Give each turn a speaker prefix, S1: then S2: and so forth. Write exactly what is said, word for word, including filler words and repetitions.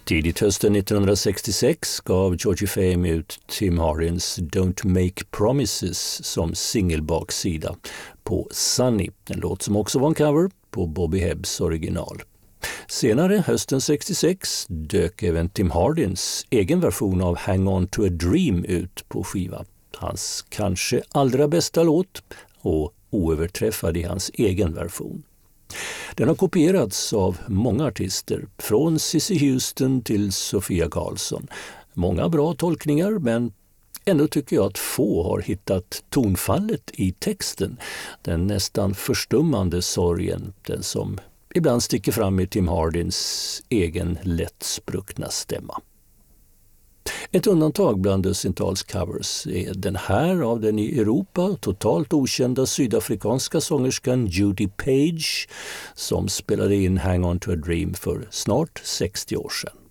S1: Tidigt hösten nittonhundrasextiosex gav Georgie Fame ut Tim Hardins Don't Make Promises som singelbaksida på Sunny, en låt som också var en cover på Bobby Hebbs original. Senare, hösten sextiosex, dök även Tim Hardins egen version av Hang On To A Dream ut på skiva. Hans kanske allra bästa låt och oöverträffad i hans egen version. Den har kopierats av många artister, från Cissy Houston till Sofia Karlsson. Många bra tolkningar, men ändå tycker jag att få har hittat tonfallet i texten. Den nästan förstummande sorgen, den som ibland sticker fram i Tim Hardins egen lätt spruckna stämma. Ett undantag bland dussintals covers är den här av den i Europa totalt okända sydafrikanska sångerskan Judy Page som spelade in Hang On To A Dream för snart sextio år sedan.